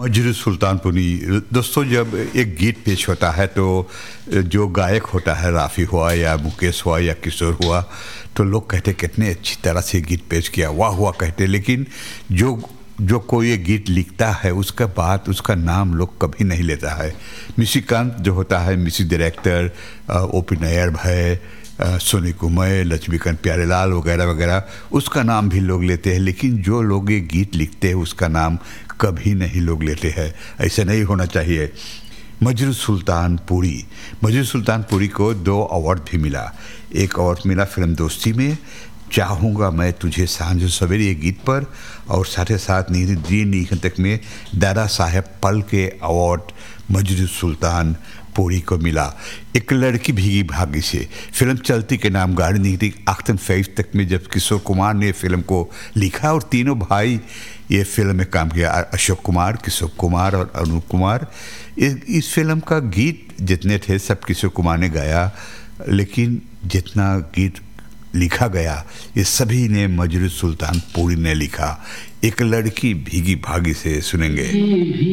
मजरू सुल्तानपुरी। दोस्तों, जब एक गीत पेश होता है तो जो गायक होता है, राफ़ी हुआ या मुकेश हुआ या किशोर हुआ, तो लोग कहते कितने अच्छी तरह से गीत पेश किया, वाह हुआ कहते। लेकिन जो जो कोई ये गीत लिखता है उसका बात, उसका नाम लोग कभी नहीं लेता है। म्यूजिकांत जो होता है, म्यूजिक डायरेक्टर ओपी नैयर भाई, सोनी कुमार, लक्ष्मीकांत प्यारेलाल वगैरह वगैरह, उसका नाम भी लोग लेते हैं। लेकिन जो लोग ये गीत लिखते हैं उसका नाम कभी नहीं लोग लेते हैं। ऐसा नहीं होना चाहिए। मजरू सुल्तानपुरी को 2 अवार्ड भी मिला। एक अवार्ड मिला फिल्म दोस्ती में, चाहूँगा मैं तुझे सांझ सवेरे ये गीत पर, और साथ ही साथ तक में दादा साहेब पल के अवार्ड मजरू सुल्तानपुरी को मिला। एक लड़की भीगी भागी से फिल्म चलती के नाम गाड़ी निकली 58 तक में, जब किशोर कुमार ने फिल्म को लिखा और तीनों भाई ये फिल्म में काम किया, अशोक कुमार, किशोर कुमार और अनूप कुमार। इस फिल्म का गीत जितने थे सब किशोर कुमार ने गाया, लेकिन जितना गीत लिखा गया ये सभी ने मजरू सुल्तानपुरी ने लिखा। एक लड़की भीगी भागी से सुनेंगे।